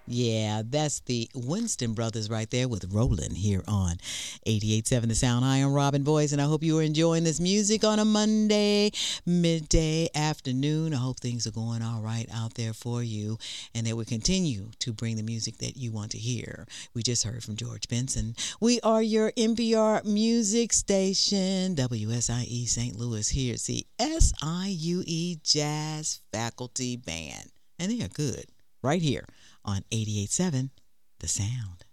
Yeah, that's the Winston Brothers right there with Roland here on 88.7 The Sound. I am Robin Boyce, and I hope you are enjoying this music on a Monday, midday, afternoon. I hope things are going all right out there for you, and that we continue to bring the music that you want to hear. We just heard from George Benson. We are your NPR music station, WSIE St. Louis. Here's the SIUE Jazz Faculty Band, and they are good right here on 88.7 The Sound.